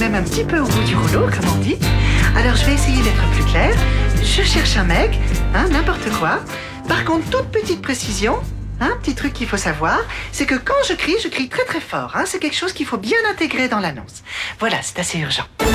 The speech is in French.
même un petit peu au bout du rouleau, comme on dit. Alors je vais essayer d'être plus claire. Je cherche un mec, n'importe quoi. Par contre, toute petite précision, un petit truc qu'il faut savoir, c'est que quand je crie très très fort. C'est quelque chose qu'il faut bien intégrer dans l'annonce. Voilà, c'est assez urgent.